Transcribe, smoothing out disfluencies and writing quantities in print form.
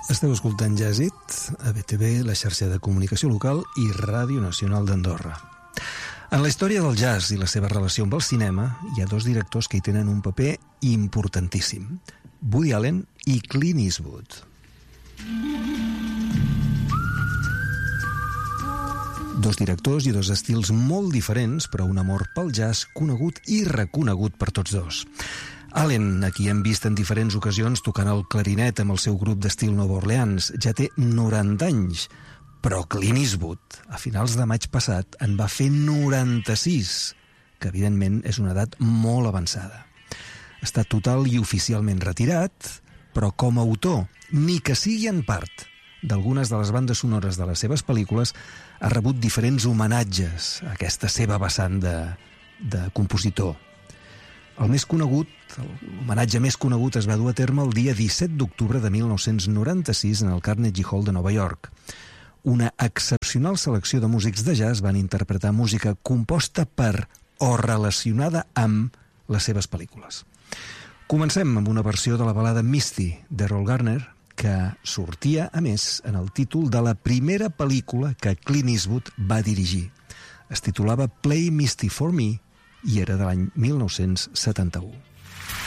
Esteu escoltant Jazzit a BTV, la xarxa de comunicació local i Ràdio Nacional d'Andorra. En la història del jazz i la seva relació amb el cinema hi ha dos directors que hi tenen un paper importantíssim: Woody Allen i Clint Eastwood. Dos directors i dos estils molt diferents, però un amor pel jazz conegut i reconegut per tots dos. Allen, a qui hem vist en diferents ocasions tocant el clarinet amb el seu grup d'estil Nova Orleans, ja té 90 anys, però Clint Eastwood, a finals de maig passat, en va fer 96, que evidentment és una edat molt avançada. Està total i oficialment retirat, però com a autor, ni que sigui en part, d'algunes de les bandes sonores de les seves pel·lícules, ha rebut diferents homenatges a aquesta seva vessant de compositor. El més conegut, l'homenatge més conegut es va dur a terme el dia 17 d'octubre de 1996 en el Carnegie Hall de Nova York. Una excepcional selecció de músics de jazz van interpretar música composta per o relacionada amb les seves pel·lícules. Comencem amb una versió de la balada Misty d'Errol Garner, que sortia, a més, en el títol de la primera pel·lícula que Clint Eastwood va dirigir. Es titulava Play Misty for Me i era de l'any 1971.